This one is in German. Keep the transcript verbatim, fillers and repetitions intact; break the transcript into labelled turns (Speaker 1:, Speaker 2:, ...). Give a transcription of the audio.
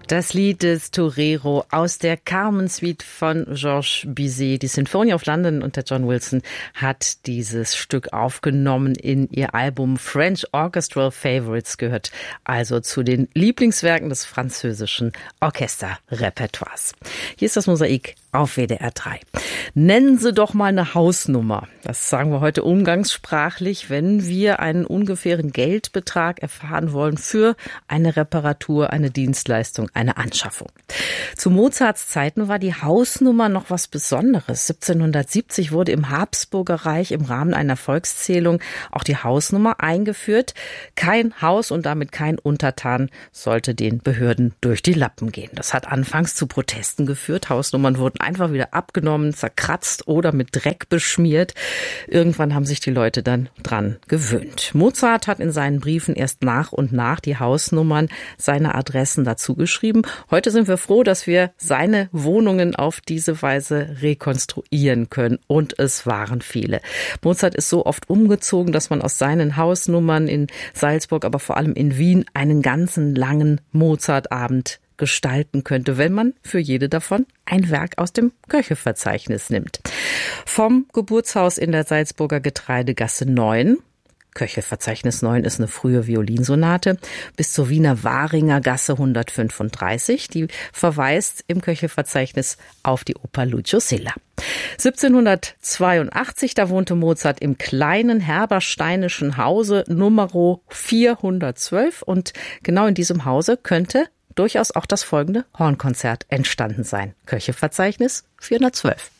Speaker 1: Das Lied des Torero aus der Carmen-Suite von Georges Bizet. Die Symphony of London unter John Wilson hat dieses Stück aufgenommen in ihr Album French Orchestral Favorites, gehört also zu den Lieblingswerken des französischen Orchesterrepertoires. Hier ist das Mosaik auf W D R drei. Nennen Sie doch mal eine Hausnummer. Das sagen wir heute umgangssprachlich, wenn wir einen ungefähren Geldbetrag erfahren wollen für eine Reparatur, eine Dienstleistung, eine Anschaffung. Zu Mozarts Zeiten war die Hausnummer noch was Besonderes. siebzehnhundertsiebzig wurde im Habsburger Reich im Rahmen einer Volkszählung auch die Hausnummer eingeführt. Kein Haus und damit kein Untertan sollte den Behörden durch die Lappen gehen. Das hat anfangs zu Protesten geführt. Hausnummern wurden einfach wieder abgenommen, zerkratzt oder mit Dreck beschmiert. Irgendwann haben sich die Leute dann dran gewöhnt. Mozart hat in seinen Briefen erst nach und nach die Hausnummern seiner Adressen dazu geschrieben. Heute sind wir froh, dass wir seine Wohnungen auf diese Weise rekonstruieren können. Und es waren viele. Mozart ist so oft umgezogen, dass man aus seinen Hausnummern in Salzburg, aber vor allem in Wien, einen ganzen langen Mozartabend gestalten könnte, wenn man für jede davon ein Werk aus dem Köcheverzeichnis nimmt. Vom Geburtshaus in der Salzburger Getreidegasse neun, Köchelverzeichnis neun ist eine frühe Violinsonate, bis zur Wiener Wahringer Gasse hundertfünfunddreißig. Die verweist im Köchelverzeichnis auf die Oper Lucio Silla. siebzehnhundertzweiundachtzig, da wohnte Mozart im kleinen Herbersteinischen Hause Numero vierhundertzwölf und genau in diesem Hause könnte durchaus auch das folgende Hornkonzert entstanden sein. Köchelverzeichnis vierhundertzwölf.